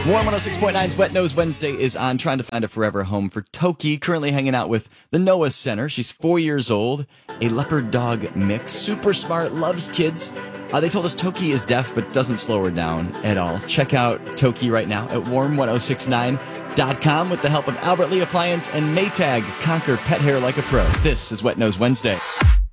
Warm 106.9's Wet Nose Wednesday is on, trying to find a forever home for Toki, currently hanging out with the Noah Center. She's 4 years old, a leopard dog mix, super smart, loves kids. They told us Toki is deaf, but doesn't slow her down at all. Check out Toki right now at warm1069.com with the help of Albert Lee Appliance and Maytag. Conquer pet hair like a pro. This is Wet Nose Wednesday.